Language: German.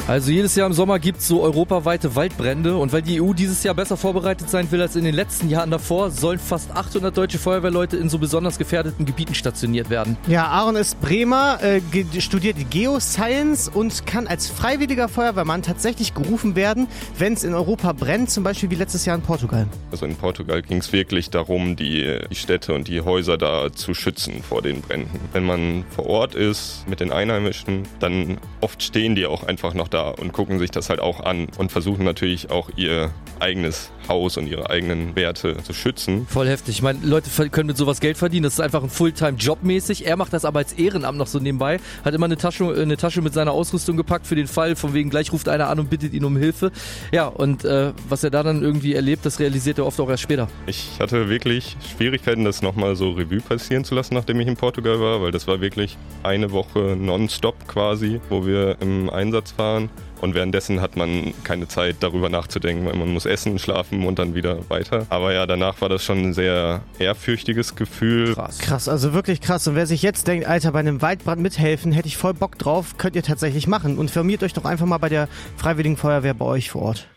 Also jedes Jahr im Sommer gibt es so europaweite Waldbrände und weil die EU dieses Jahr besser vorbereitet sein will als in den letzten Jahren davor, sollen fast 800 deutsche Feuerwehrleute in so besonders gefährdeten Gebieten stationiert werden. Ja, Aaron ist Bremer, studiert Geoscience und kann als freiwilliger Feuerwehrmann tatsächlich gerufen werden, wenn es in Europa brennt, zum Beispiel wie letztes Jahr in Portugal. Also in Portugal ging es wirklich darum, die Städte und die Häuser da zu schützen vor den Bränden. Wenn man vor Ort ist mit den Einheimischen, dann oft stehen die auch einfach noch da und gucken sich das halt auch an und versuchen natürlich auch ihr eigenes Haus und ihre eigenen Werte zu schützen. Voll heftig. Ich meine, Leute können mit sowas Geld verdienen. Das ist einfach ein Fulltime-Job mäßig. Er macht das aber als Ehrenamt noch so nebenbei. Hat immer eine Tasche mit seiner Ausrüstung gepackt für den Fall, von wegen gleich ruft einer an und bittet ihn um Hilfe. Ja, und was er da dann irgendwie erlebt, das realisiert er oft auch erst später. Ich hatte wirklich Schwierigkeiten, das nochmal so Revue passieren zu lassen, nachdem ich in Portugal war, weil das war wirklich eine Woche nonstop quasi, wo wir im Einsatz waren. Und währenddessen hat man keine Zeit, darüber nachzudenken, weil man muss essen, schlafen und dann wieder weiter. Aber ja, danach war das schon ein sehr ehrfürchtiges Gefühl. Krass, also wirklich krass. Und wer sich jetzt denkt, Alter, bei einem Waldbrand mithelfen, hätte ich voll Bock drauf, könnt ihr tatsächlich machen. Und informiert euch doch einfach mal bei der Freiwilligen Feuerwehr bei euch vor Ort.